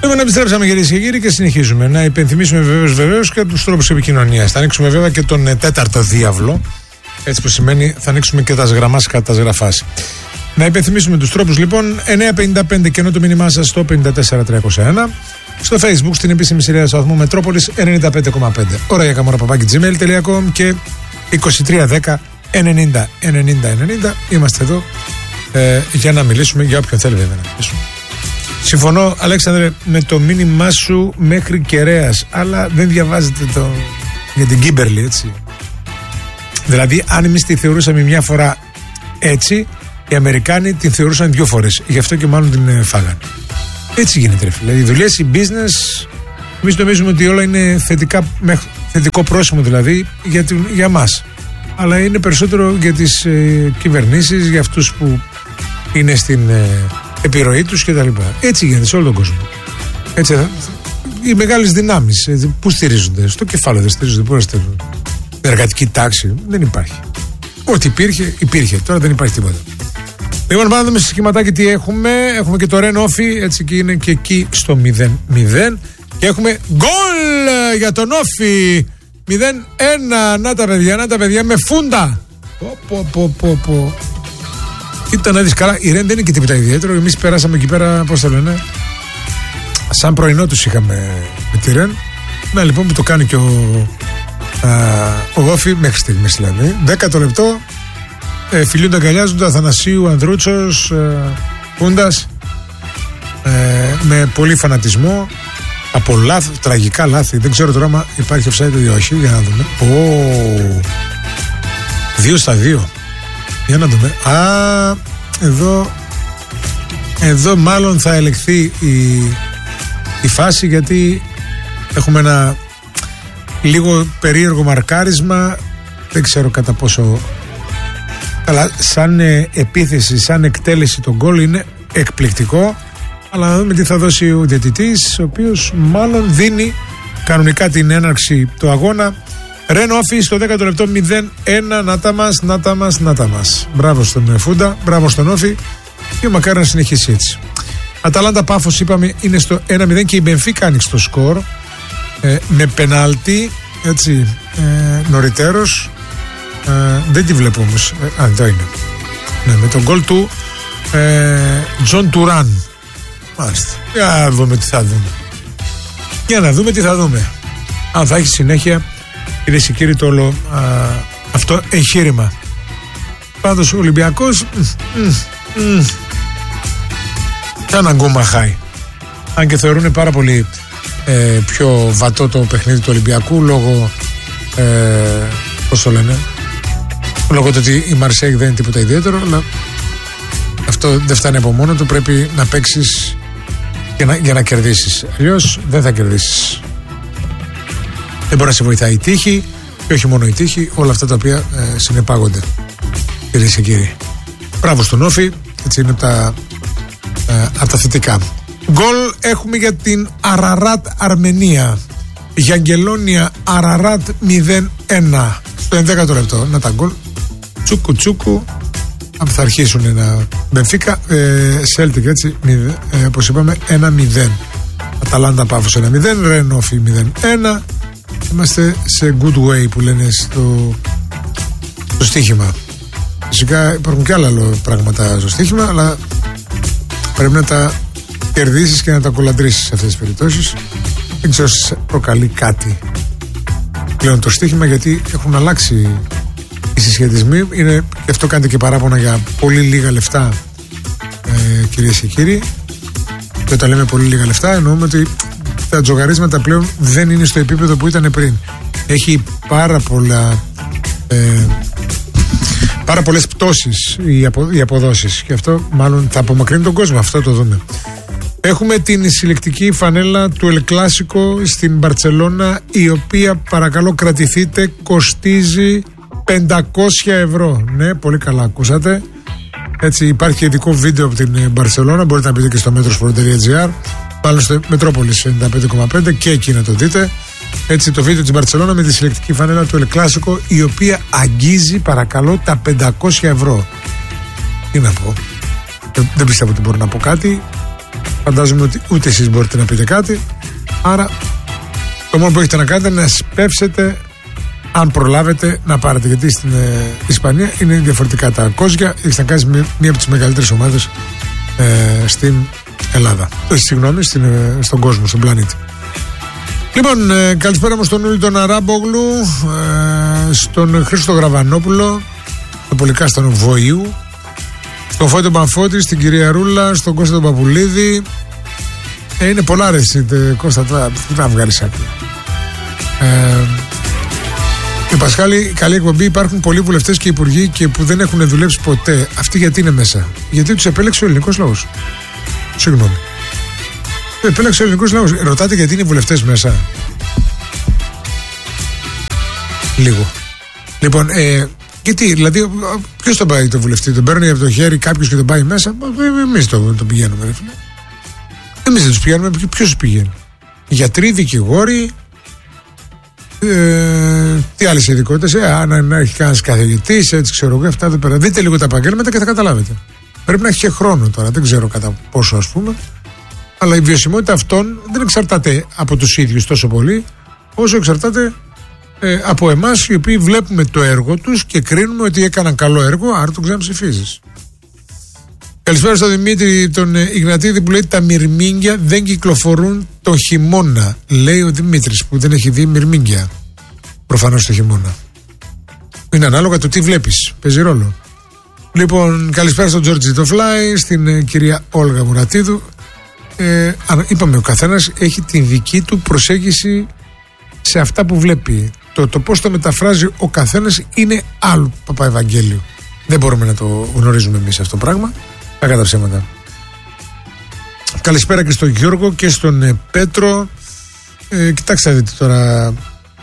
Λοιπόν, επιστρέψαμε κυρίες και κύριοι και συνεχίζουμε. Να υπενθυμίσουμε βεβαίως και τους τρόπους επικοινωνίας. Θα ανοίξουμε βέβαια και τον τέταρτο διάβλο. Έτσι που σημαίνει θα ανοίξουμε και τα γραμμάς κατά τα γραφάς. Να υπενθυμίσουμε τους τρόπους λοιπόν. 955 και ενώ το μήνυμά σας στο 54301. Στο Facebook στην επίσημη σειρά σταθμού Μετρόπολης 95,5. Ώρα για καμόρα@gmail.com και 2310 90 90 90. Είμαστε εδώ για να μιλήσουμε για όποιον θέλει βέβαια να μιλήσουμε. Συμφωνώ, Αλέξανδρε, με το μήνυμά σου μέχρι Κεραίας, αλλά δεν διαβάζετε για την Κίμπερλι, έτσι. Δηλαδή, αν εμείς τη θεωρούσαμε μια φορά έτσι, οι Αμερικάνοι την θεωρούσαν 2 φορές. Γι' αυτό και μάλλον την φάγανε. Έτσι γίνεται, ρε φίλε. Οι δουλειές, οι business, εμείς νομίζουμε ότι όλα είναι θετικό πρόσημο δηλαδή για μας. Αλλά είναι περισσότερο για τις κυβερνήσεις, για αυτούς που είναι στην επιρροή τους κτλ. Έτσι γίνεται σε όλο τον κόσμο. Έτσι, οι μεγάλες δυνάμεις που στηρίζονται, στο κεφάλαιο δεν στηρίζονται, πού να στηρίζονται. Την εργατική τάξη δεν υπάρχει. Ό,τι υπήρχε. Τώρα δεν υπάρχει τίποτα. Λοιπόν, πάμε να δούμε στο σχηματάκι τι έχουμε. Έχουμε και το Ρεν Όφι, έτσι και είναι και εκεί στο 0-0. Και έχουμε γκολ για τον Όφι. 0-1. Να τα παιδιά με φούντα. Πω. Κοίτα να δεις καλά. Η Ρεν δεν είναι και τίποτα ιδιαίτερο. Εμείς περάσαμε εκεί πέρα, πώς το λένε, σαν πρωινό τους είχαμε με τη Ρεν. Να λοιπόν που το κάνει και ο Όφι μέχρι στιγμής δηλαδή. 10ο λεπτό. Φιλούνται, αγκαλιάζονται, Αθανασίου, Ανδρούτσος, Κούντας, με πολύ φανατισμό, από τραγικά λάθη. Δεν ξέρω τώρα αν υπάρχει offside ή όχι, για να δούμε. 2-2. Για να δούμε. Εδώ μάλλον θα ελεγχθεί η φάση, γιατί έχουμε ένα λίγο περίεργο μαρκάρισμα. Δεν ξέρω κατά πόσο. Αλλά σαν επίθεση, σαν εκτέλεση τον γκολ είναι εκπληκτικό. Αλλά να δούμε τι θα δώσει ο διαιτητής, ο οποίος μάλλον δίνει κανονικά την έναρξη του αγώνα. Ρεν Όφι στο 10ο λεπτό 0-1. Να τα μας. Μπράβο στον Φούντα, μπράβο στον Όφι και μακάρι να συνεχίσει έτσι. Αταλάντα Πάφος είπαμε είναι στο 1-0 και η Μπενφίκα άνοιξε το σκορ με πενάλτι, έτσι, νωριτέρως. Δεν τη βλέπω όμως. Εδώ είναι. Ναι, με τον γκολ του Τζον Τουράν. Μάλιστα. Για να δούμε τι θα δούμε. Αν θα έχει συνέχεια, κυρίες και κύριοι, το όλο αυτό εγχείρημα. Πάντως ο Ολυμπιακός σαν αγκούμα χάει. Αν και θεωρούν πάρα πολύ πιο βατό το παιχνίδι του Ολυμπιακού λόγω πώς το λένε, λόγω του ότι η Μαρσέιγ δεν είναι τίποτα ιδιαίτερο, αλλά αυτό δεν φτάνει από μόνο του. Πρέπει να παίξεις για να κερδίσεις. Αλλιώς δεν θα κερδίσεις. Δεν μπορεί να σε βοηθάει η τύχη, και όχι μόνο η τύχη, όλα αυτά τα οποία συνεπάγονται. Κυρίες και κύριοι, μπράβο στον Όφι, έτσι είναι από τα θετικά. Γκολ έχουμε για την Αραράτ Αρμενία. Γιαγγελόνια Αραράτ 0-1 στο 11ο λεπτό. Να τα γκολ. Τσούκου. Θα αρχίσουν να. Μπενφίκα, Σέλτικ, έτσι, όπως είπαμε, 1-0. Αταλάντα Πάφος 1-0. Ρεν Όφι 0-1. Είμαστε σε good way που λένε στο στοίχημα. Φυσικά υπάρχουν και άλλα πράγματα στο στοίχημα, αλλά πρέπει να τα κερδίσεις και να τα κολαντρήσεις σε αυτές τις περιπτώσεις. Δεν ξέρω si προκαλεί κάτι πλέον το στοίχημα, γιατί έχουν αλλάξει οι συσχετισμοί. Και αυτό κάνετε και παράπονα για πολύ λίγα λεφτά, κυρίες και κύριοι. Και όταν λέμε πολύ λίγα λεφτά, εννοούμε ότι τα τζογαρίσματα πλέον δεν είναι στο επίπεδο που ήταν πριν. Έχει πάρα πολλές πτώσεις οι αποδόσεις, και αυτό μάλλον θα απομακρύνει τον κόσμο. Αυτό το δούμε. Έχουμε την συλλεκτική φανέλα του Ελ Κλάσικο στην Μπαρτσελώνα, η οποία, παρακαλώ κρατηθείτε, κοστίζει 500 ευρώ. Ναι, πολύ καλά ακούσατε. Έτσι, υπάρχει ειδικό βίντεο από την Μπαρτσελώνα, μπορείτε να μπείτε και στο metrosport.gr, πάλι στο Μετρόπολης 95,5 και εκεί να το δείτε. Έτσι, το βίντεο της Μπαρτσελώνα με τη συλλεκτική φανέλα του Ελ Κλάσικο, η οποία αγγίζει, παρακαλώ, τα 500 ευρώ. Τι να πω, δεν πιστεύω ότι μπορώ να πω κάτι. Φαντάζομαι ότι ούτε εσείς μπορείτε να πείτε κάτι. Άρα το μόνο που έχετε να κάνετε είναι να σπεύσετε, αν προλάβετε, να πάρετε. Γιατί στην Ισπανία είναι διαφορετικά τα κόζια. Έχεις να κάνεις με μία από τις μεγαλύτερες ομάδες στην Ελλάδα. Συγγνώμη, στον κόσμο, στον πλανήτη. Λοιπόν, καλησπέρα μου στον Ούλη τον Αράμπογλου, στον Χρήστο Γραβανόπουλο, τον Πολυκάστανο Βοηού, στον Φώτη τον Παμφώτη, στην κυρία Ρούλα, στον Κώστα τον Παπουλίδη. Είναι πολλά ρε Κώστα, τι να βγάλεις άκρη. Πασχάλη, καλή εκπομπή. Υπάρχουν πολλοί βουλευτές και υπουργοί και που δεν έχουν δουλέψει ποτέ. Αυτοί γιατί είναι μέσα? Γιατί τους επέλεξε ο ελληνικός λαός. Συγγνώμη. Επέλεξε ο ελληνικός λαός. Ρωτάτε γιατί είναι βουλευτές μέσα? Λίγο. Λοιπόν, γιατί, δηλαδή, ποιος τον πάει το βουλευτή? Τον παίρνει από το χέρι κάποιος και τον πάει μέσα? Εμείς τον πηγαίνουμε, ρε φίλε. Εμείς δεν τους πηγαίνουμε. Ποιος τους πηγαίνει? Γιατροί, δικηγόροι. Τι άλλες ειδικότητες? Αν έχει κανένας καθηγητής, έτσι ξέρω εγώ, αυτά δεν πέρα. Δείτε λίγο τα επαγγέλματα και θα καταλάβετε. Πρέπει να έχει και χρόνο τώρα, δεν ξέρω κατά πόσο ας πούμε. Αλλά η βιωσιμότητα αυτών δεν εξαρτάται από τους ίδιους τόσο πολύ, όσο εξαρτάται από εμάς, οι οποίοι βλέπουμε το έργο τους και κρίνουμε ότι έκαναν καλό έργο, άρα τον ξαναψηφίζεις. Καλησπέρα στον Δημήτρη τον Ιγνατίδη που λέει τα μυρμήγκια δεν κυκλοφορούν το χειμώνα. Λέει ο Δημήτρης που δεν έχει δει μυρμήγκια προφανώς το χειμώνα. Είναι ανάλογα το τι βλέπεις, παίζει ρόλο. Λοιπόν, καλησπέρα στον Τζόρτζι το Φλάι, στην κυρία Όλγα Μουρατίδου. Είπαμε, ο καθένας έχει την δική του προσέγγιση σε αυτά που βλέπει. Το πώς το μεταφράζει ο καθένας είναι άλλο Παπαευαγγέλιο. Δεν μπορούμε να το γνωρίζουμε εμείς αυτό το πράγμα. Κακά τα ψέματα. Καλησπέρα και στον Γιώργο και στον Πέτρο. Κοιτάξτε, δείτε τώρα.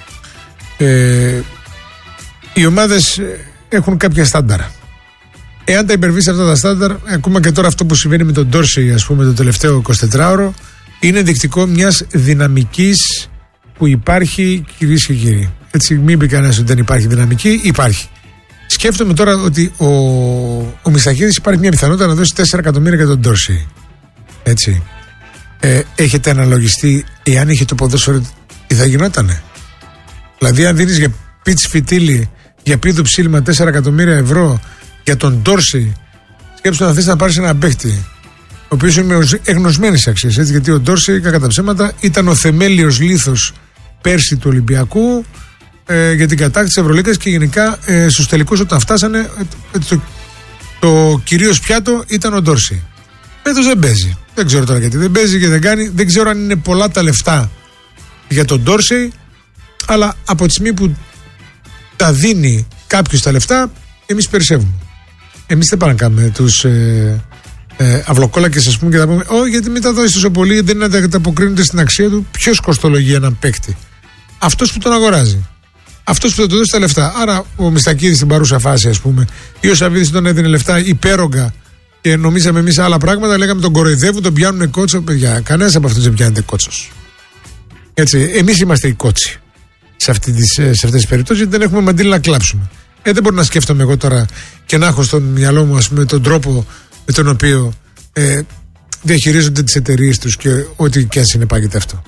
Οι ομάδες έχουν κάποια στάνταρ. Εάν τα υπερβείς αυτά τα στάνταρ, ακόμα και τώρα αυτό που συμβαίνει με τον Ντόρσεϊ, ας πούμε, το τελευταίο 24ωρο, είναι ενδεικτικό μιας δυναμικής που υπάρχει, κυρίες και κύριοι. Έτσι, μην πει κανένας ότι δεν υπάρχει δυναμική, υπάρχει. Σκέφτομαι τώρα ότι ο Μιστακίδης υπάρχει μια πιθανότητα να δώσει 4 εκατομμύρια για τον Ντόρσεϊ. Έτσι. Έχετε αναλογιστεί, εάν είχε το ποδόσφαιρο, τι θα γινότανε? Δηλαδή, αν δίνεις για πιτς φιτίλι, για πίδου ψήλμα 4 εκατομμύρια ευρώ για τον Ντόρσεϊ, σκέψου να θες να πάρεις ένα παίχτη, ο οποίος είναι εγνωσμένης αξίας, έτσι, γιατί ο Ντόρσεϊ, κακά τα ψέματα, ήταν ο θεμέλιος λίθος πέρσι του Ολυμπιακού για την κατάκτηση της Ευρωλίγκας και γενικά στους τελικούς όταν φτάσανε το κυρίως πιάτο ήταν ο Ντόρσεϊ. Φέτος δεν παίζει. Δεν ξέρω τώρα γιατί δεν παίζει και δεν κάνει. Δεν ξέρω αν είναι πολλά τα λεφτά για τον Ντόρσεϊ, αλλά από τη στιγμή που τα δίνει κάποιος τα λεφτά, εμείς περισσεύουμε. Εμείς δεν πάμε να κάνουμε τους αυλοκόλακες, ας πούμε, και θα πούμε γιατί μην τα δώσει τόσο πολύ, δεν είναι να ανταποκρίνονται στην αξία του. Ποιος κοστολογεί έναν παίκτη? Αυτός που τον αγοράζει. Αυτός που θα του δώσει τα λεφτά. Άρα ο Μιστακίδης στην παρούσα φάση, ας πούμε, ή ο Σαββίδης τον έδινε λεφτά υπέρογκα και νομίζαμε εμείς άλλα πράγματα, λέγαμε τον κοροϊδεύουν, τον πιάνουν κότσο. Παιδιά, κανένας από αυτούς δεν πιάνεται κότσος. Έτσι, εμείς είμαστε οι κότσοι σε αυτές τις περιπτώσεις, γιατί δεν έχουμε μαντήλι να κλάψουμε. Δεν μπορώ να σκέφτομαι εγώ τώρα και να έχω στο μυαλό μου, ας πούμε, τον τρόπο με τον οποίο διαχειρίζονται τις εταιρείες τους και ό,τι και αν συνεπάγεται αυτό.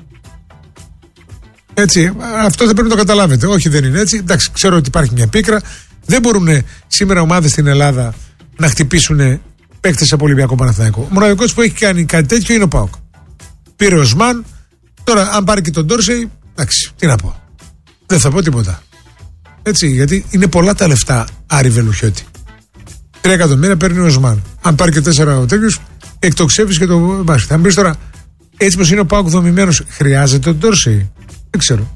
Έτσι, αυτό θα πρέπει να το καταλάβετε. Όχι, δεν είναι έτσι. Εντάξει, ξέρω ότι υπάρχει μια πίκρα. Δεν μπορούν σήμερα ομάδες στην Ελλάδα να χτυπήσουν παίκτες από Ολυμπιακό Παναθηναϊκό. Ο μοναδικός που έχει κάνει κάτι τέτοιο είναι ο ΠΑΟΚ. Πήρε ο Σμαν. Τώρα, αν πάρει και τον Ντόρσεϊ, εντάξει, τι να πω. Δεν θα πω τίποτα. Έτσι, γιατί είναι πολλά τα λεφτά, Άρη Βελουχιώτη. 3 εκατομμύρια παίρνει ο Σμαν. Αν πάρει και 4 ο τέτοιος, εκτοξεύεις και το μπάσκετ. Θα μου πεις τώρα, έτσι πως είναι ο ΠΑΟΚ δομημένος, χρειάζεται τον Ντόρσεϊ? Δεν ξέρω.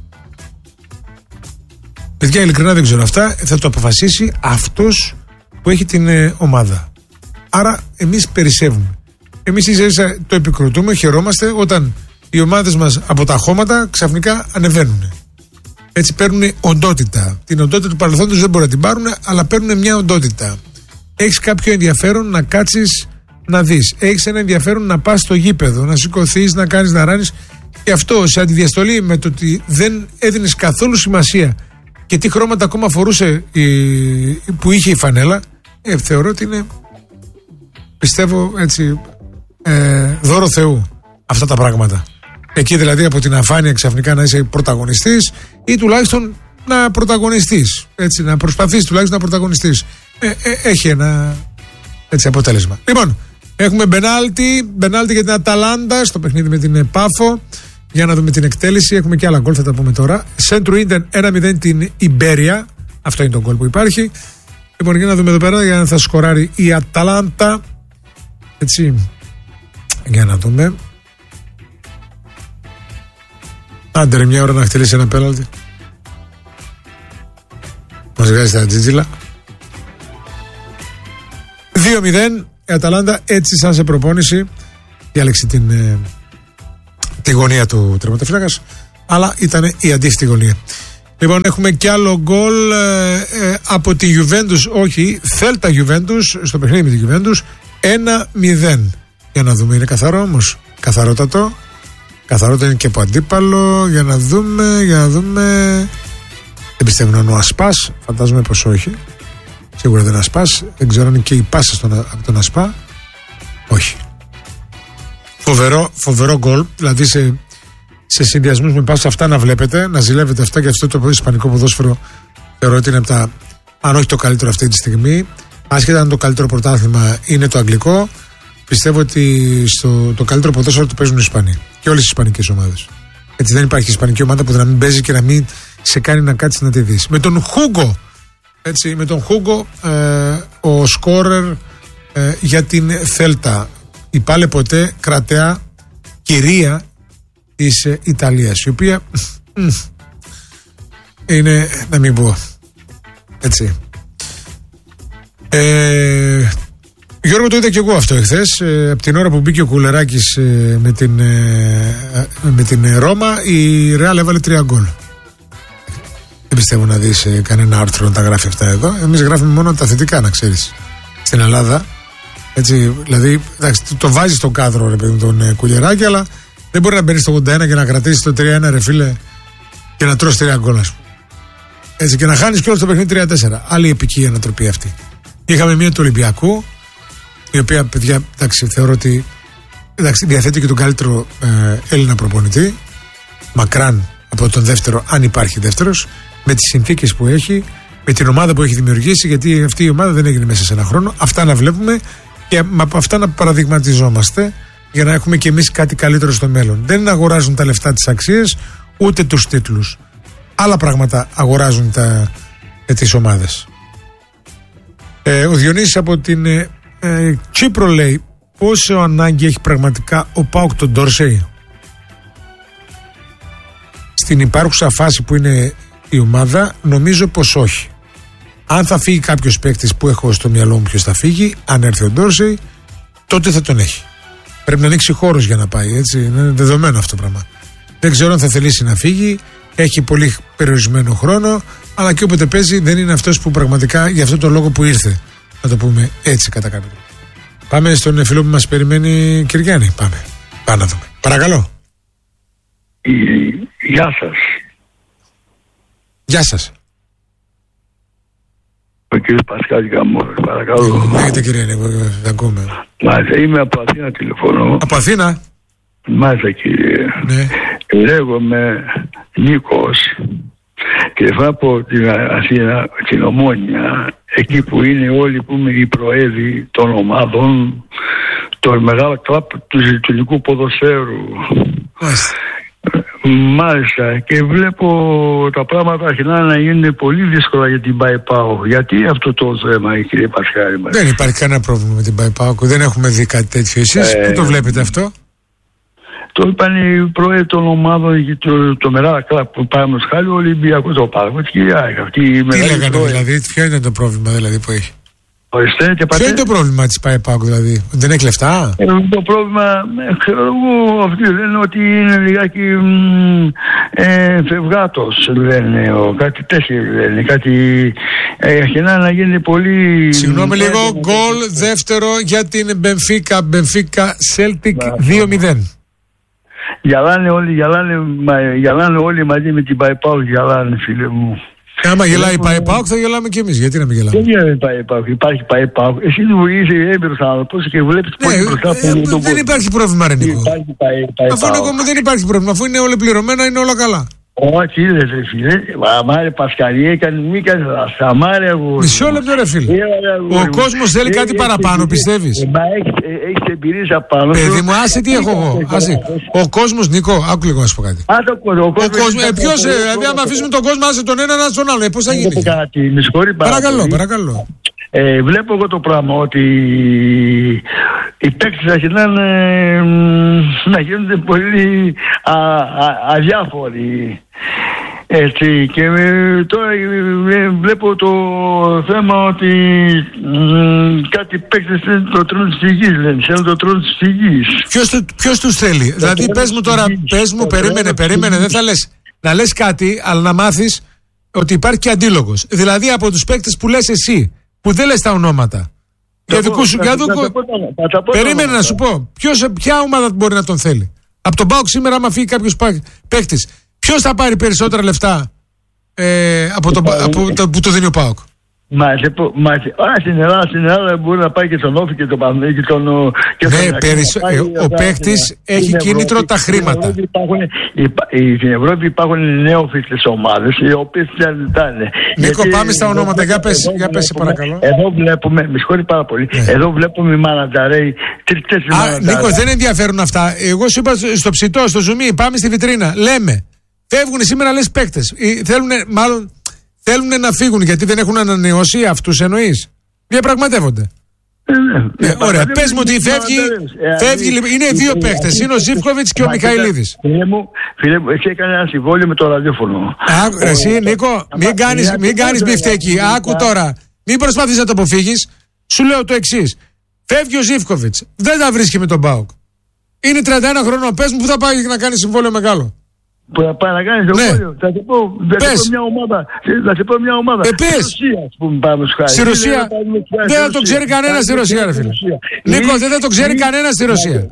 Παιδιά, ειλικρινά δεν ξέρω. Αυτά θα το αποφασίσει αυτός που έχει την ομάδα. Άρα εμείς περισσεύουμε. Εμείς ίσα το επικροτούμε, χαιρόμαστε όταν οι ομάδες μας από τα χώματα ξαφνικά ανεβαίνουν. Έτσι παίρνουν οντότητα. Την οντότητα του παρελθόντος δεν μπορεί να την πάρουν, αλλά παίρνουν μια οντότητα. Έχεις κάποιο ενδιαφέρον να κάτσεις να δεις. Έχεις ένα ενδιαφέρον να πας στο γήπεδο, να σηκωθείς, να κάνεις, να ράνεις. Και αυτό σε αντιδιαστολή με το ότι δεν έδινες καθόλου σημασία και τι χρώματα ακόμα φορούσε που είχε η φανέλα, θεωρώ ότι είναι, πιστεύω έτσι, δώρο Θεού αυτά τα πράγματα. Εκεί δηλαδή από την αφάνεια ξαφνικά να είσαι πρωταγωνιστής ή τουλάχιστον να πρωταγωνιστείς. Έτσι, να προσπαθείς τουλάχιστον να πρωταγωνιστείς. Έχει ένα έτσι αποτέλεσμα. Λοιπόν, έχουμε μπενάλτι για την Αταλάντα στο παιχνίδι με την Πάφο. Για να δούμε την εκτέλεση. Έχουμε και άλλα γκολ, θα τα πούμε τώρα. Σέντρου Ίντεν 1-0 την Ιμπέρια. Αυτό είναι το γκολ που υπάρχει. Λοιπόν, για να δούμε εδώ πέρα για να θα σκοράρει η Αταλάντα. Έτσι. Για να δούμε. Άντε ρε, μια ώρα να εκτελέσει ένα πέναλτι. Μας βγάζει τα τζίτζιλα. 2-0 η Αταλάντα έτσι σαν σε προπόνηση διάλεξε τη γωνία του τερματοφύλακας, αλλά ήταν η αντίθετη γωνία. Λοιπόν, έχουμε κι άλλο γκολ από τη Juventus, όχι, Θέλτα Juventus, στο παιχνίδι με τη Juventus 1-0. Για να δούμε, είναι καθαρό όμως, καθαρότατο. Καθαρότατο είναι και από αντίπαλο. Για να δούμε. Δεν πιστεύω να είναι ο Ασπάς, φαντάζομαι πως όχι. Σίγουρα δεν είναι Ασπάς. Δεν ξέρω αν είναι και η πάσα από τον Ασπά. Όχι. Φοβερό γκολ. Δηλαδή σε συνδυασμούς με πάσα αυτά να βλέπετε, να ζηλεύετε αυτά, και αυτό το ισπανικό ποδόσφαιρο θεωρώ ότι είναι από τα, αν όχι το καλύτερο αυτή τη στιγμή. Άσχετα αν το καλύτερο πρωτάθλημα είναι το αγγλικό, πιστεύω ότι το καλύτερο ποδόσφαιρο το παίζουν οι Ισπανοί και όλες οι ισπανικές ομάδες. Έτσι, δεν υπάρχει ισπανική ομάδα που να μην παίζει και να μην σε κάνει να κάτσεις να τη δεις. Με τον Χούγκο, έτσι, ο σκόρερ για την Θέλτα, η πάλε ποτέ κρατέα κυρία της Ιταλίας, η οποία είναι, να μην πω έτσι. Γιώργο, το είδα και εγώ αυτό εχθές, από την ώρα που μπήκε ο Κουλεράκης με την Ρώμα, η Ρεάλ έβαλε 3 γκολ. Δεν πιστεύω να δεις κανένα άρθρο να τα γράφει αυτά εδώ. Εμείς γράφουμε μόνο τα θετικά, να ξέρεις, στην Ελλάδα. Έτσι, δηλαδή, εντάξει, το βάζει στον κάδρο, ρε παιδί, τον Κουλεράκη, αλλά δεν μπορεί να μπαίνει στο 81 και να κρατήσει το 3-1, ρε φίλε, και να τρώσει 3 γκολ, έτσι, και να χάνεις κιόλας το παιχνίδι 3-4. Άλλη επική ανατροπή αυτή. Είχαμε μία του Ολυμπιακού, η οποία, παιδιά, εντάξει, θεωρώ ότι διαθέτει και τον καλύτερο Έλληνα προπονητή, μακράν από τον δεύτερο, αν υπάρχει δεύτερος, με τις συνθήκες που έχει, με την ομάδα που έχει δημιουργήσει, γιατί αυτή η ομάδα δεν έγινε μέσα σε ένα χρόνο. Αυτά να βλέπουμε και από αυτά να παραδειγματιζόμαστε, για να έχουμε και εμείς κάτι καλύτερο στο μέλλον. Δεν αγοράζουν τα λεφτά τις αξίες, ούτε τους τίτλους. Άλλα πράγματα αγοράζουν τις ομάδες. Ο Διονύσης από την Κύπρο λέει, πόσο ανάγκη έχει πραγματικά ο ΠΑΟΚ τον Ντόρσεϊ στην υπάρχουσα φάση που είναι η ομάδα? Νομίζω πως όχι. Αν θα φύγει κάποιος παίκτης, που έχω στο μυαλό μου ποιος θα φύγει, αν έρθει ο Ντόρσεϊ, τότε θα τον έχει. Πρέπει να ανοίξει χώρος για να πάει, έτσι, είναι δεδομένο αυτό το πράγμα. Δεν ξέρω αν θα θελήσει να φύγει, έχει πολύ περιορισμένο χρόνο, αλλά και όποτε παίζει δεν είναι αυτός που πραγματικά για αυτόν τον λόγο που ήρθε, να το πούμε έτσι κατά κάποιο τρόπο. Πάμε στον φίλο που μας περιμένει, Κυριάννη. Πάμε να δούμε. Παρακαλώ. Γεια σας. Γεια σας. Ο κύριος Πασκάλη Καμόρος, παρακαλώ. Λέγεται, Κυριάννη, δεν ακούμε. Μάλιστα, είμαι από Αθήνα, τηλεφωνώ. Από Αθήνα. Μάλιστα, κύριε. Ναι. Λέγομαι Νίκος και θα από την Αθήνα, την Ομόνια, εκεί που είναι όλοι που είναι οι προέδροι των ομάδων, το μεγάλο κλαμπ του ελληνικού ποδοσφαίρου. Μάλιστα, και βλέπω τα πράγματα αρχινά να γίνουν πολύ δύσκολα για την ΠΑΕ-ΠΑΟΚ. Γιατί αυτό το θέμα, κύριε Πασχάλη μας? Δεν υπάρχει κανένα πρόβλημα με την ΠΑΕ-ΠΑΟΚ. Δεν έχουμε δει κάτι τέτοιο. Εσείς πού το βλέπετε αυτό? Το είπαν οι πρόεδροι των ομάδων, το μεγάλο κλαμπ που πάμε στο χάρη, ο Ολυμπιακός, το Πάγο. Τι λέγανε δηλαδή, ποιο είναι το πρόβλημα δηλαδή που έχει? Ποιο είναι το πρόβλημα της ΠΑΕ-ΠΑΟΚ δηλαδή? Δεν έχει λεφτά? Το πρόβλημα, ξέρω εγώ, αυτοί λένε ότι είναι λιγάκι φευγάτος, λένε, κάτι τέτοιο λένε, κάτι αρχινά να γίνει πολύ... Συγγνώμη λίγο, γκολ δεύτερο για την Μπενφίκα Celtic 2-0. Γυαλάνε όλοι μαζί με την ΠΑΕ-ΠΑΟΚ, γυαλάνε, φίλε μου. Άμα γελάει πάει ΠΑΟΚ, θα γελάμε κι εμείς. Γιατί να μην γελάμε? Δεν πάει ΠΑΟΚ, υπάρχει πάει ΠΑΟΚ. Εσύ είσαι έμπειρος άνθρωπος και βλέπεις πολύ μπροστά από τον κόσμο. Δεν υπάρχει πρόβλημα, ρε Νίκο. Αφού δεν υπάρχει πρόβλημα, αφού είναι όλα πληρωμένα, είναι όλα καλά. Όχι, είδες ρε φίλε, αμάρε Πασχαλή έκανε, μη κάνεις αμάρε αγόρι. Μισό λεπτό ρε φίλε. Ο κόσμος θέλει κάτι παραπάνω, πιστεύεις? Μα έχεις εμπειρίες απάνω. Παιδί μου, άσε τι έχω εγώ. Ο κόσμος, Νίκο, άκου λίγο να σου πω κάτι. Ο κόσμος. Ποιος, δηλαδή άμα αφήσουμε τον κόσμο, άσε τον ένα, άσε τον άλλο. Πώς θα γίνει? Παρακαλώ. Βλέπω εγώ το πράγμα ότι οι παίκτες αρχινάνε να γίνονται πολύ αδιάφοροι. Έτσι, και τώρα βλέπω το θέμα ότι κάτι παίκτες θέλουν το τρώνε της υγιής, λένε, θέλουν το τρώνε της υγιής. Ποιος τους θέλει? Δηλαδή πες μου τώρα, περίμενε, δεν θα λες. Να λες κάτι, αλλά να μάθεις ότι υπάρχει και αντίλογος. Δηλαδή από τους παίκτες που λες εσύ, που δεν λες τα ονόματα. Για δικού σου, περίμενε να σου πω. Ποια ομάδα μπορεί να τον θέλει? Από τον ΠΑΟΚ σήμερα, άμα φύγει κάποιος παίκτης, ποιος θα πάρει περισσότερα λεφτά που το δίνει ο ΠΑΟΚ? Στην Ελλάδα μπορεί να πάει και τον Όφη και τον Παναγιώτη και τον... Ναι, ο παίκτης έχει κίνητρο τα χρήματα. Στην Ευρώπη υπάρχουν νεόφυτες ομάδες οι οποίες δεν ζητάνε. Νίκο, πάμε στα ονόματα. Για πες παρακαλώ. Εδώ βλέπουμε, με συγχωρεί πάρα πολύ, εδώ βλέπουμε μανατζαρέι, τρεις-τέσσερις μανατζαρέι. Νίκο, δεν ενδιαφέρουν αυτά. Εγώ σου είπα στο ψητό, στο ζουμί, πάμε στη βιτρίνα. Λέμε, φεύγουν σήμερα λες παίκτες. Θέλουν να φύγουν γιατί δεν έχουν ανανεώσει, αυτούς εννοείς? Διαπραγματεύονται. Ωραία, πες μου ότι φεύγει, είναι δύο παίκτες, είναι ο Ζίβκοβιτς και ο Μιχαηλίδης. Φίλε μου, εσύ έκανε ένα συμβόλαιο με το ραδιόφωνο. Εσύ Νίκο, μην κάνεις μπιφτέκι. Άκου τώρα, μην προσπαθείς να το αποφύγεις. Σου λέω το εξής. Φεύγει ο Ζίβκοβιτς, δεν τα βρίσκει με τον ΠΑΟΚ. Είναι 31 χρονών, πες μου που θα πάει να κάνει συμβόλαιο μεγάλο. Που θα πάει να κάνει συμβόλαιο. Θα σου πω μια ομάδα. Στη Ρωσία, ας πούμε, πάμε στους χάρη. Στη Ρωσία. Δεν θα το ξέρει κανένα στη Ρωσία, ρε φίλε. Νίκο, δεν θα το ξέρει κανένα στη Ρωσία.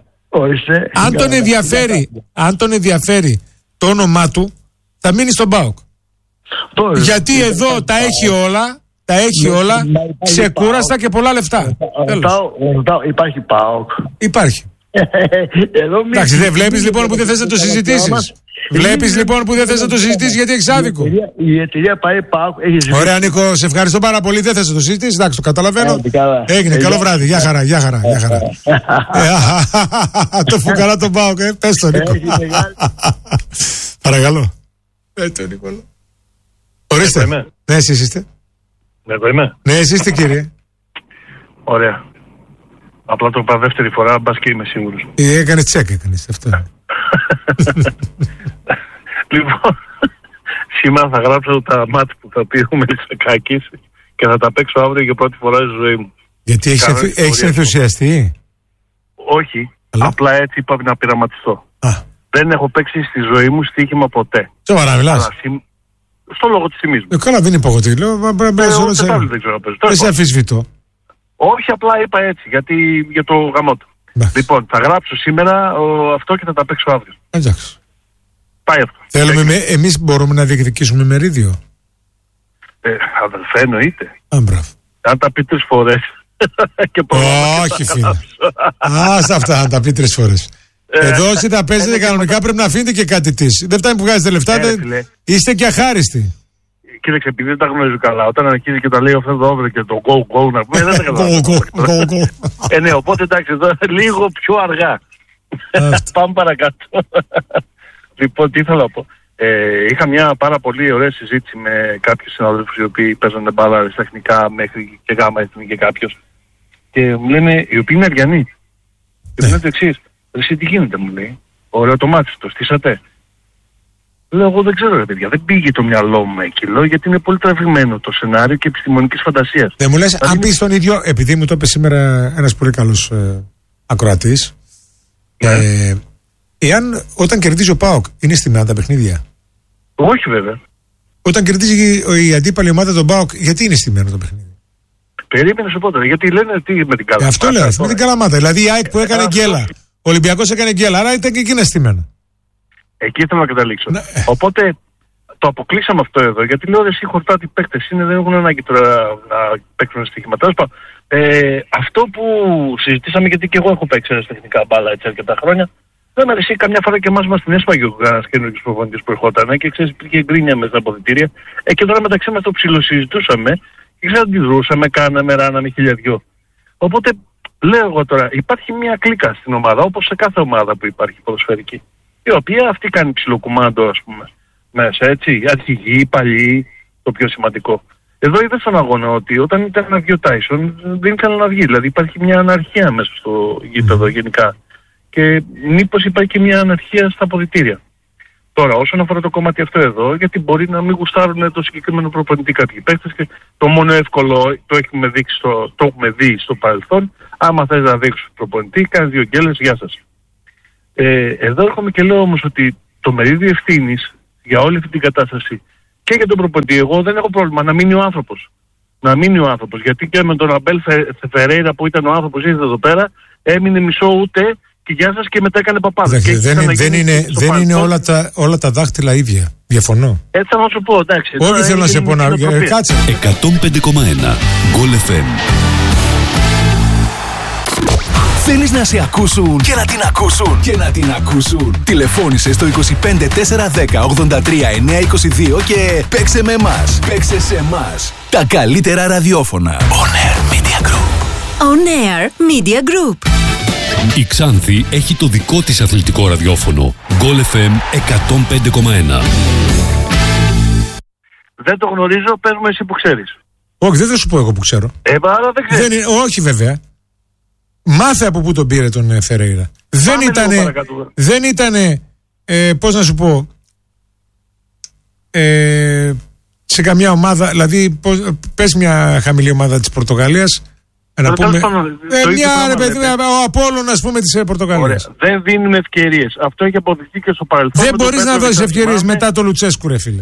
Αν τον ενδιαφέρει το όνομά του, θα μείνει στον ΠΑΟΚ. Γιατί εδώ τα έχει όλα, ξεκούραστα και πολλά λεφτά. Υπάρχει ΠΑΟΚ. Υπάρχει. Εντάξει, δεν βλέπεις λοιπόν που δεν θες να το συζητήσεις? Βλέπεις λοιπόν που δεν θες να το συζητήσεις γιατί έχεις άδικο. Η εταιρεία πάει ΠΑΟΚ. Ωραία Νίκο, σε ευχαριστώ πάρα πολύ. Δεν θες να το συζητήσεις, εντάξει, το καταλαβαίνω. Έγινε, καλό βράδυ, γεια χαρά. Το φουκαρά τον ΠΑΟΚ, πες το Νίκο. Παρακαλώ. Το Νίκολο. Ορίστε. Ναι, εσείς είστε? Ναι, εσείς είστε κύριε. Ωραία. Απλά το είπα δεύτερη φορά, μπας και είμαι σίγουρος. Έκανε τσεκ, έκανες αυτό. Λοιπόν, σήμερα θα γράψω τα μάτς που θα πήρουμε στις Κακής και θα τα παίξω αύριο για πρώτη φορά στη ζωή μου. Γιατί έχεις ενθουσιαστεί? Όχι, απλά έτσι είπα να πειραματιστώ. Δεν έχω παίξει στη ζωή μου στοίχημα ποτέ. Σοβαρά μιλάς? Στο λόγο της τιμής μου. Καλά, δεν είπα εγώ τι λέω. Δεν σε αμφισβητώ. Όχι, απλά είπα έτσι, για το γαμότο. Λοιπόν, θα γράψω σήμερα αυτό και θα τα παίξω αύριο. Εντάξει. Πάει αυτό. Εμείς μπορούμε να διεκδικήσουμε μερίδιο? Αδελφέ, εννοείται. Μπράβο. Αν τα πει 3 φορές. Όχι, φίλε. Άστα αυτά, αν τα πει 3 φορές. Εδώ όσοι τα παίζετε κανονικά πρέπει να αφήνετε και κάτι της. Δεν φτάνει που βγάζετε λεφτά, είστε και αχάριστοι. Κοίταξε, επειδή δεν τα γνωρίζω καλά, όταν αρχίζει και τα λέει αυτό εδώ και το go να πούμε, δεν τα καταλαβαίνω. Ναι, οπότε εντάξει, εδώ λίγο πιο αργά. Πάμε παρακάτω. Λοιπόν, τι ήθελα να πω. Είχα μια πάρα πολύ ωραία συζήτηση με κάποιους συναδέλφους οι οποίοι παίζανε μπάλα αριστεχνικά μέχρι και γάμα εθνική και κάποιος. Και μου λένε, οι οποίοι είναι αριανοί. Και μου λένε το εξής. Εσύ τι γίνεται, μου λέει. Ωραίο το μάτι, το στήσατε? Λέω, εγώ δεν ξέρω ρε παιδιά, δεν πήγε το μυαλό μου εκεί, λέω, γιατί είναι πολύ τραβηγμένο το σενάριο και επιστημονικής φαντασίας. Δεν μου λες, αν πεις τον ίδιο, επειδή μου το είπε σήμερα ένας πολύ καλός ακροατής, εάν όταν κερδίζει ο ΠΑΟΚ, είναι στιμένα τα παιχνίδια? Όχι βέβαια. Όταν κερδίζει η αντίπαλη ομάδα τον ΠΑΟΚ, γιατί είναι στιμένο το παιχνίδι? Περίμενε σου πω τώρα, γιατί λένε τι με την Καλαμάτα. Αυτό λέω, με την Καλαμάτα. Δηλαδή η ΑΕΚ που έκανε γκέλα, ο Ολυμπιακός έκανε γκέλα, άρα ήταν και εκείνα στιμένα. Εκεί θέλω να καταλήξω. Οπότε το αποκλείσαμε αυτό εδώ, γιατί λέω εσύ χορτάτοι παίκτες είναι, δεν έχουν ανάγκη τώρα να παίξουν στοιχήματα. Αυτό που συζητήσαμε, γιατί και εγώ έχω παίξει αεραστεχνικά μπάλα έτσι αρκετά χρόνια, δεν αρέσει καμιά φορά και εμάς μας την έσπαγε ο καινούργιος προπονητής που ερχόταν και ξέρεις υπήρχε γκρίνια μέσα στα αποδυτήρια. Και τώρα μεταξύ μας το ψιλοσυζητούσαμε και ξέρεις αντιδρούσαμε, κάναμε, ράναμε χιλιαδιό. Οπότε λέω εγώ τώρα, υπάρχει μια κλίκα στην ομάδα, όπως σε κάθε ομάδα που υπάρχει ποδοσφαιρική, η οποία αυτή κάνει ψιλοκουμάντο, ας πούμε, μέσα, έτσι, αρχηγοί, παλιοί, το πιο σημαντικό. Εδώ είδα στον αγώνα ότι όταν ήταν να βγει ο Τάισον δεν ήθελε να βγει, δηλαδή υπάρχει μια αναρχία μέσα στο γήπεδο γενικά. Και μήπως υπάρχει και μια αναρχία στα αποδυτήρια. Τώρα, όσον αφορά το κομμάτι αυτό εδώ, γιατί μπορεί να μην γουστάρουν το συγκεκριμένο προπονητή κάποιοι παίκτες και το μόνο εύκολο το έχουμε δει στο παρελθόν. Άμα θες να δείξεις προπονητή, κάνεις 2 γκέλες, γεια σας. Εδώ έρχομαι και λέω όμως ότι το μερίδιο ευθύνης για όλη αυτή την κατάσταση και για τον προπονητή, εγώ δεν έχω πρόβλημα να μείνει ο άνθρωπος. Να μείνει ο άνθρωπος. Γιατί και με τον Αμπέλ Φερέιρα που ήταν ο άνθρωπος, ήρθε εδώ πέρα, έμεινε μισό ούτε. Και γεια σας και μετά έκανε παπάδες. Δεν είναι όλα τα δάχτυλα ίδια. Διαφωνώ. Έτσι θα σου πω, εντάξει. Όχι θέλω να σε πω να κάτσε. 105,1 Γκολ FM. Θέλεις να σε ακούσουν και να την ακούσουν και να την ακούσουν. Τηλεφώνησε στο 25 410 83 922 και παίξε με εμάς. Παίξε σε εμάς. Τα καλύτερα ραδιόφωνα. On Air Media Group. On Air Media Group. Η Ξάνθη έχει το δικό της αθλητικό ραδιόφωνο. Γκολ FM 105,1. Δεν το γνωρίζω, πες μου εσύ που ξέρεις. Όχι, δεν θα σου πω εγώ που ξέρω. Άρα δεν ξέρεις. Όχι βέβαια. Μάθε από πού τον πήρε τον Φερέιρα. Δεν ήτανε, πώς να σου πω, σε καμιά ομάδα, δηλαδή πες μια χαμηλή ομάδα της Πορτογαλίας, να πούμε, ο Απόλλων, ας πούμε, της Πορτογαλίας. Δεν δίνουν ευκαιρίες. Αυτό έχει αποδειχθεί και στο παρελθόν. Δεν μπορείς να δώσεις ευκαιρίες μετά το Λουτσέσκου, ρε φίλε.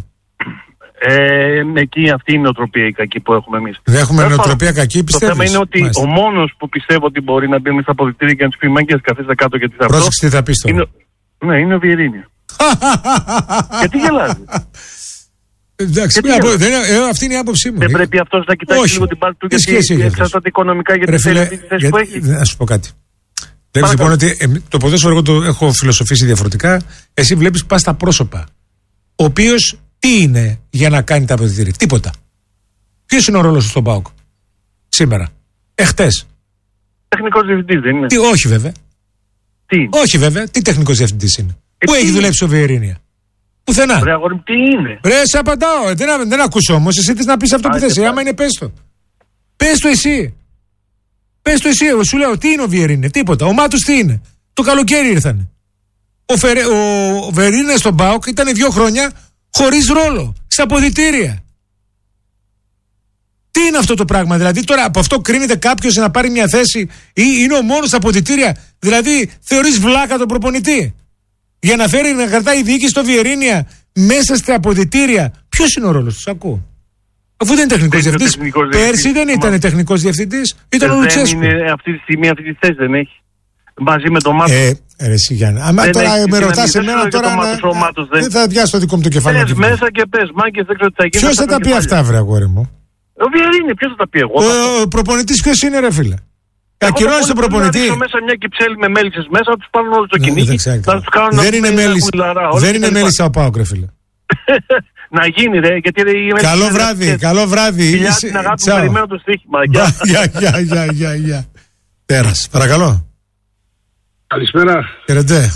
Εκεί αυτή είναι η νοοτροπία η κακή που έχουμε εμείς. Δεν έχουμε νοοτροπία κακή, πιστεύεις? Το θέμα είναι ότι ο μόνος που πιστεύω ότι μπορεί να μπει μέσα στα αποδυτήρια και να τους πει μάγκες καθίστε κάτω γιατί θα βρω. Πρόσεξε τι θα πεις τώρα. Είναι ο Βιερίνια. Γιατί γελάζει? Εντάξει, αυτή είναι η άποψή μου. Δεν πρέπει αυτός να κοιτάξει λίγο την πάρτη του γιατί εξαρτάται οικονομικά για τη θέση που έχει. Να σου πω κάτι. Βλέπεις λοιπόν ότι το ποδόσφαιρο εγώ το έχω φιλοσοφήσει διαφορετικά. Εσύ βλέπεις πας στα πρόσωπα. Ο οποίος τι είναι για να κάνει τα αποδυτήρια? Τίποτα. Ποιος είναι ο ρόλος του στον ΠΑΟΚ σήμερα? Εχθές. Τεχνικός διευθυντής δεν είναι? Όχι βέβαια. Τι? Όχι βέβαια. Τι τεχνικός διευθυντής είναι? Πού έχει δουλέψει ο Βιερίνια? Πουθενά. Ρε αγόρι, τι είναι? Ρε, σε απαντάω. Δεν ακούσω όμως. Εσύ θες να πεις αυτό που θες. Άμα είναι, πες το. Πες το εσύ. Πες το εσύ. Εγώ σου λέω, τι είναι ο Βιερίνια? Τίποτα. Ο Μάτος τι είναι? Το καλοκαίρι ήρθανε. Ο Βιερίνια στον ΠΑΟΚ ήταν 2 χρόνια χωρίς ρόλο. Στα αποδυτήρια. Τι είναι αυτό το πράγμα? Δηλαδή τώρα από αυτό κρίνεται κάποιος να πάρει μια θέση ή είναι ο μόνος στα αποδυτήρια? Δηλαδή θεωρείς βλάκα τον προπονητή για να φέρει να κρατάει η διοίκηση στο Βιερίνια μέσα στα αποδυτήρια? Ποιος είναι ο ρόλος του? Ακούω. Αφού δεν είναι τεχνικός διευθυντής. Πέρσι δεν ήταν τεχνικός διευθυντής. Ήταν ο Λουτσέσκου. Αυτή τη στιγμή αυτή τη θέση δεν έχει. Μαζί με το Μάτο. Εσύ Γιάννη. Αν τώρα με ρωτάς εμένα τώρα. Δεν θα πιάσει το δικό μου το κεφάλι. Πες μέσα και πες. Μάγκες δεν ξέρω τι θα γίνει. Ποιος θα τα πει αυτά, βρε αγόρι μου? Ο Βιερίνια, ποιος θα τα πει? Εγώ. Ο προπονητής ποιος είναι, ρε φίλε? Ακυρώνεις τον προπονητή. Θα μέσα μια κυψέλη με μέλισσες μέσα, θα τους πάρουν όλο το κυνήγι. Δεν είναι μέλισσα ο ΠΑΟΚ, ρε φίλε. Να γίνει, ρε. Καλό βράδυ, καλό βράδυ. Φιλιά την αγάπη που περιμένω το στοίχημα. Γεια. Τέρας, παρακαλώ. Καλησπέρα. Χαιρετέ.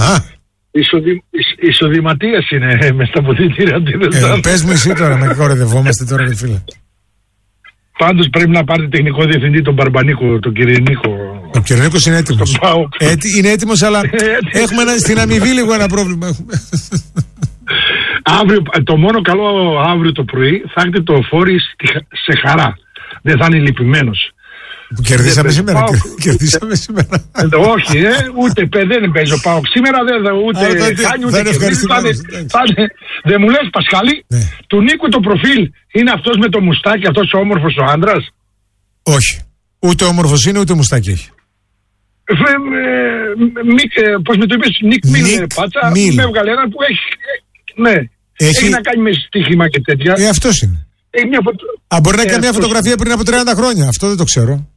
Ισοδηματίας είναι μες στα αποδυτήρια. Πες μου εσύ τώρα, με κορεδευόμαστε τώρα, ρε φίλε. Πάντως πρέπει να πάρετε τεχνικό διευθυντή τον Μπαρμπανίκο, τον Κυρινίκο. Ο Κυρινίκος είναι έτοιμος. Είναι έτοιμος, αλλά έχουμε στην αμοιβή λίγο ένα πρόβλημα. Αύριο, το μόνο καλό αύριο το πρωί θα έχετε το Φόρι σε χαρά. Δεν θα είναι λυπημένος. Που κερδίσαμε σήμερα. Κερδίσαμε σήμερα. Όχι, ούτε δεν παίζει ο ΠΑΟΚ σήμερα, ούτε χάνει ούτε κερδίζει. Δεν μου λες, Πασχάλη, του Νίκου το προφίλ είναι αυτός με το μουστάκι, αυτός ο όμορφος ο άντρας? Όχι. Ούτε όμορφος είναι, ούτε μουστάκι έχει. Πώς με το είπες, Νίκ Μίλ, πάτσα, με έβγαλε ένα που έχει. Ναι. Έχει να κάνει με στοίχημα και τέτοια. Αυτός είναι. Μπορεί να κάνει μια φωτογραφία πριν από 30 χρόνια. Αυτό δεν το ξέρω.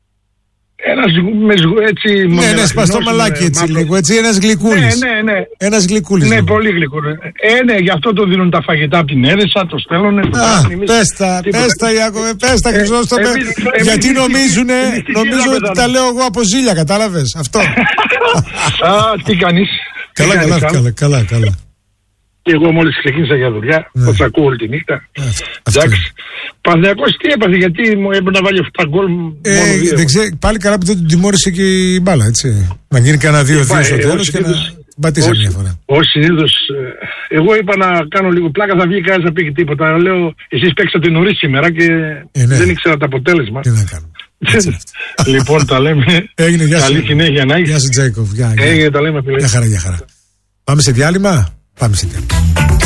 Έτσι. Ναι, σπαστό μαλάκι έτσι λίγο. Έτσι, ένας γλυκούλης. Ναι. Ένας γλυκούλης. Ναι, πολύ γλυκούλης. Ναι, γι' αυτό το δίνουν τα φαγητά από την αίρεσα, το στέλνουν. Πες τα Ιάκωβε, πες τα Χρυσόστομε. Γιατί νομίζουν ότι τα λέω εγώ από ζήλια, κατάλαβες. Αυτό. Τι κάνεις? Καλά. Εγώ μόλις ξεκίνησα για δουλειά, θα σε ακούω όλη τη νύχτα. Εντάξει. Παναθηναϊκός τι έπαθε, γιατί μου έπρεπε να βάλει 7 γκολ μόνο 2. Δεν ξέρω, πάλι καλά που δεν του τιμώρησε και η μπάλα, έτσι. Να γίνει κανένα 2-2 στο τέλος και να μπατήσει μια φορά. Ως συνήθως, εγώ είπα να κάνω λίγο πλάκα, θα βγει κανένας να πει και τίποτα. Λέω, εσείς παίξατε νωρίς σήμερα και δεν ήξερα το αποτέλεσμα. Τι να κάνουμε. Λοιπόν, τα λέμε. Καλή συνέχεια να έχεις. Γεια σου Τζέικοφ. Τα λέμε. Γεια χαρά. Πάμε σε διάλειμμα.